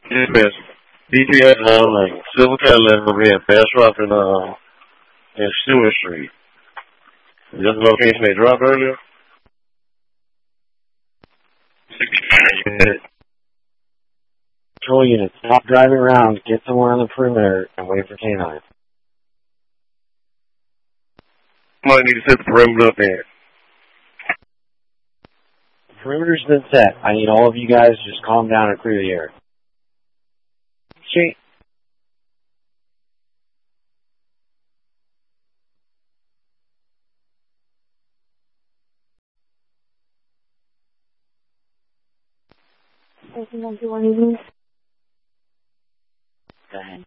GPS. DPS like Silver Cadillac over here, Bass Rock and Stewart Street. Is that the location they dropped earlier? 65 unit. Patrol unit, stop driving around, get somewhere on the perimeter, and wait for K9. Somebody need to set the perimeter up there. The perimeter's been set. I need all of you guys to just calm down and clear the area. See? Anything else you want to use? Go ahead.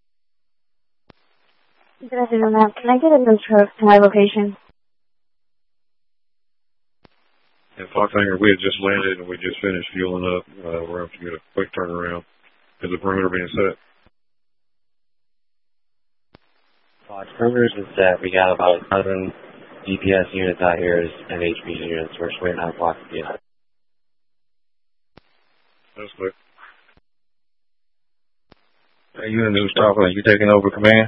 Good afternoon, ma'am. Can I get a news truck to my location? And Foxhanger, we had just landed and we just finished fueling up. We're going to get a quick turnaround. Is the perimeter being set? Fox, perimeter's been set. We got about 11 DPS units out here and HB units. We're just waiting on Fox to be out. That's quick. Hey, you in the news talking? Are you taking over command?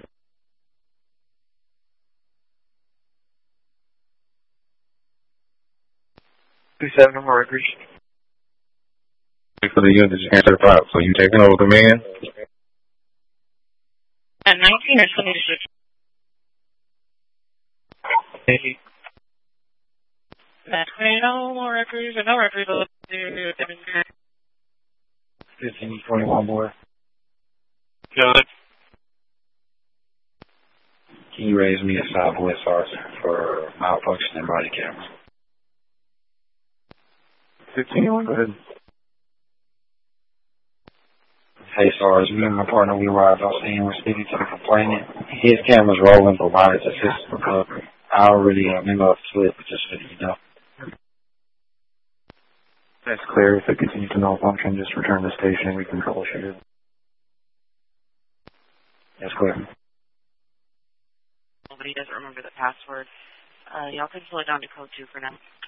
Seven number records. For the unit to just answer the pop. So you taking over command? At 19 or 26? Hey. That's no more records and no records. 1521 boy. Got it. Can you raise me a Southwest SARS for malfunction and body cameras? 1521, go ahead. Hey SARS, me and my partner, we arrived on scene. We're speaking to the complainant. His camera's rolling, but mine is assisted recovery. I already memo up the slip, but just so you know. That's clear. If it continues to malfunction, just return to the station and we can troubleshoot it. That's clear. Nobody doesn't remember the password. Y'all can slow it down to code 2 for now.